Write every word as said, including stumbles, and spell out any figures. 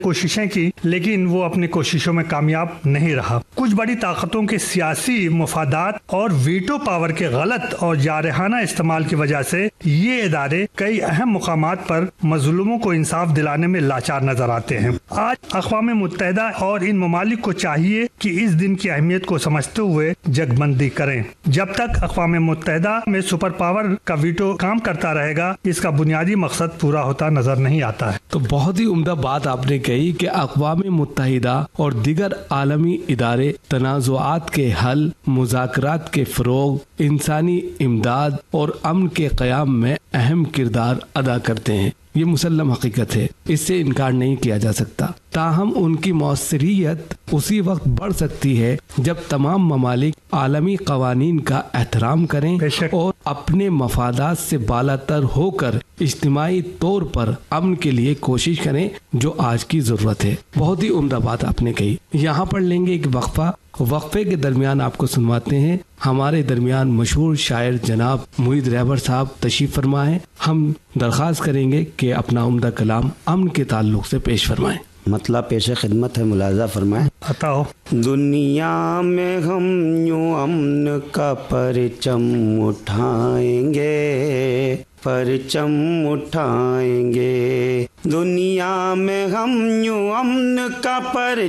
کوششیں کی لیکن وہ اپنی کوششوں میں کامیاب نہیں رہا۔ کچھ بڑی طاقتوں کے سیاسی مفادات اور ویٹو پاور کے غلط اور جارحانہ استعمال کی وجہ سے یہ ادارے کئی اہم مقامات پر مظلوموں کو انصاف دلانے میں لاچار نظر آتے ہیں۔ آج اقوام متحدہ اور ان ممالک کو چاہیے کہ اس دن کی اہمیت کو سمجھتے ہوئے جگ بندی کریں۔ جب تک اقوام متحدہ میں سپر پاور کا ویٹو کام کرتا رہے گا اس کا بنیادی مقصد پورا ہوتا نظر نہیں آتا ہے۔ تو بہت ہی عمدہ بات آپ نے کہی کہ اقوام متحدہ اور دیگر عالمی ادارے تنازعات کے حل، مذاکرات کے فروغ، انسانی امداد اور امن کے قیام میں اہم کردار ادا کرتے ہیں۔ یہ مسلم حقیقت ہے، اس سے انکار نہیں کیا جا سکتا۔ تاہم ان کی مؤثریت اسی وقت بڑھ سکتی ہے جب تمام ممالک عالمی قوانین کا احترام کریں اور اپنے مفادات سے بالاتر ہو کر اجتماعی طور پر امن کے لیے کوشش کریں، جو آج کی ضرورت ہے۔ بہت ہی عمدہ بات آپ نے کہی۔ یہاں پر لیں گے ایک وقفہ، وقفے کے درمیان آپ کو سنواتے ہیں ہمارے درمیان مشہور شاعر جناب معید رہبر صاحب تشریف فرما ہے۔ ہم درخواست کریں گے کہ اپنا عمدہ کلام امن کے تعلق سے پیش فرمائیں۔ مطلب پیش خدمت ہے، ملاحظہ فرمائیں۔ بتاؤ۔ دنیا میں ہم یوں امن کا پرچم اٹھائیں گے، پرچم اٹھائیں گے، دنیا میں ہم یوں امن کا پرچم